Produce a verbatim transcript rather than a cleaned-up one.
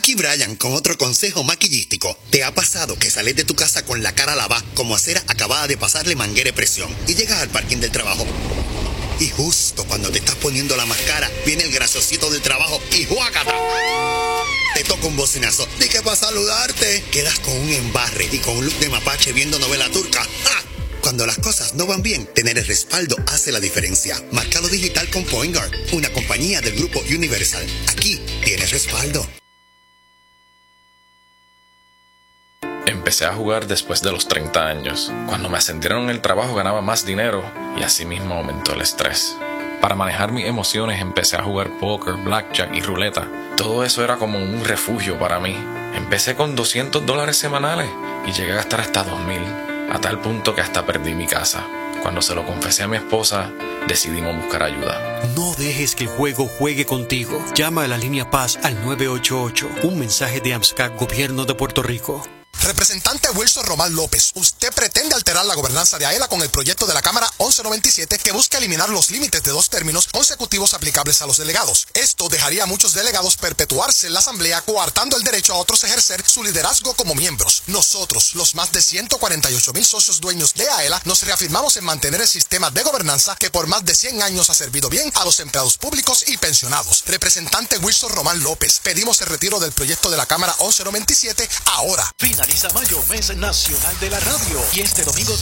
Aquí Brian con otro consejo maquillístico. ¿Te ha pasado que sales de tu casa con la cara lavada como a cera acabada de pasarle manguera de presión y llegas al parking del trabajo? Y justo cuando te estás poniendo la máscara, viene el graciosito del trabajo y ¡juácata! Te toca un bocinazo. ¿De qué para saludarte? Quedas con un embarre y con un look de mapache viendo novela turca. ¡Ja! Cuando las cosas no van bien, tener el respaldo hace la diferencia. Marcado digital con Point Guard, una compañía del grupo Universal. Aquí tienes respaldo. Empecé a jugar después de los treinta años. Cuando me ascendieron en el trabajo ganaba más dinero y así mismo aumentó el estrés. Para manejar mis emociones empecé a jugar póker, blackjack y ruleta. Todo eso era como un refugio para mí. Empecé con doscientos dólares semanales y llegué a gastar hasta dos mil, a tal punto que hasta perdí mi casa. Cuando se lo confesé a mi esposa, decidimos buscar ayuda. No dejes que el juego juegue contigo. Llama a la línea Paz al nueve ocho ocho. Un mensaje de AMSCA, Gobierno de Puerto Rico. Representante Wilson Román López, usted pretende alterar la gobernanza de AELA con el proyecto de la Cámara once noventa y siete que busca eliminar los límites de dos términos consecutivos aplicables a los delegados. Esto dejaría a muchos delegados perpetuarse en la Asamblea, coartando el derecho a otros ejercer su liderazgo como miembros. Nosotros, los más de ciento cuarenta y ocho mil socios dueños de AELA, nos reafirmamos en mantener el sistema de gobernanza que por más de cien años ha servido bien a los empleados públicos y pensionados. Representante Wilson Román López, pedimos el retiro del proyecto de la Cámara once noventa y siete ahora. Finaliza mayo, mes nacional de la radio, y este domingo